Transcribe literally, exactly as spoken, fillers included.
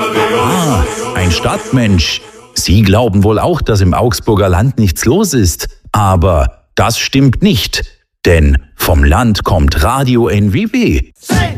Ah, ein Stadtmensch. Sie glauben wohl auch, dass im Augsburger Land nichts los ist. Aber das stimmt nicht. Denn vom Land kommt Radio N W W.